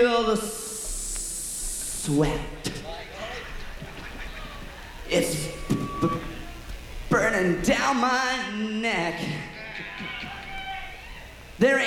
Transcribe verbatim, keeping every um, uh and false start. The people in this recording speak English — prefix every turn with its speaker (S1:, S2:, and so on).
S1: feel the s- sweat. It's b- burning down my neck. There ain't